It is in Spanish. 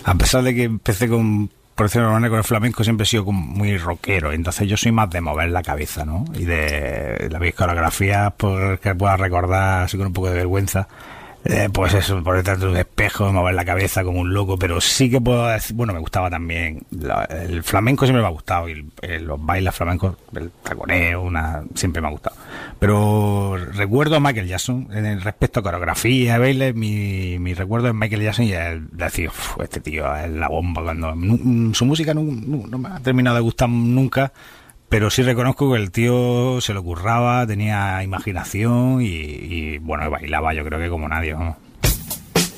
A pesar de que empecé por decirlo de alguna manera, con el flamenco siempre he sido como muy rockero, entonces yo soy más de mover la cabeza, ¿no? Y de las coreografías, por que pueda recordar así con un poco de vergüenza, pues eso, por detrás de un espejo, mover la cabeza como un loco, pero sí que puedo decir, bueno, me gustaba también, el flamenco siempre me ha gustado, y los bailes flamencos, el taconeo, siempre me ha gustado. Pero recuerdo a Michael Jackson, respecto a coreografía, bailes, mi recuerdo es Michael Jackson y el decir, este tío es la bomba, cuando su música no me ha terminado de gustar nunca, pero sí reconozco que el tío se lo curraba, tenía imaginación y bueno, bailaba yo creo que como nadie, ¿no?